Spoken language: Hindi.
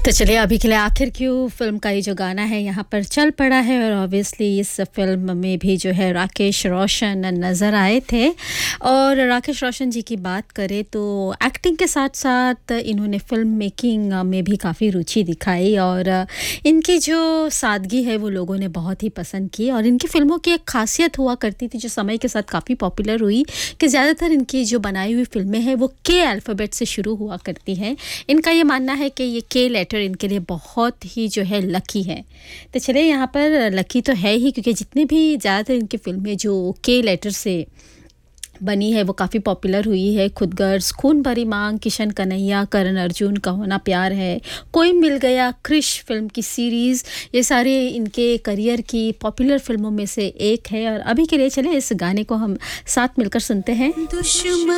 तो चलिए अभी के लिए आखिर क्यों फ़िल्म का ये जो गाना है यहाँ पर चल पड़ा है और ऑब्वियसली इस फ़िल्म में भी जो है राकेश रोशन नज़र आए थे। और राकेश रोशन जी की बात करें तो एक्टिंग के साथ-साथ इन्होंने फ़िल्म मेकिंग में भी काफ़ी रुचि दिखाई और इनकी जो सादगी है वो लोगों ने बहुत ही पसंद की। और इनकी फ़िल्मों की एक ख़ासियत हुआ करती थी जो समय के साथ काफ़ी पॉपुलर हुई कि ज़्यादातर इनकी जो बनाई हुई फ़िल्में हैं वो के अल्फ़ाबेट से शुरू हुआ करती हैं। इनका ये मानना है कि ये के लेटर इनके लिए बहुत ही जो है लकी है। तो चलिए यहाँ पर लकी तो है ही क्योंकि जितनी भी ज़्यादातर इनकी फ़िल्में जो के लेटर से बनी है वो काफ़ी पॉपुलर हुई है। खुद गर्ल्स, खून भरी मांग, किशन कन्हैया, करण अर्जुन, कहो ना प्यार है, कोई मिल गया, क्रिश फ़िल्म की सीरीज़, ये सारे इनके करियर की पॉपुलर फ़िल्मों में से एक है। और अभी के लिए चले इस गाने को हम साथ मिलकर सुनते हैं।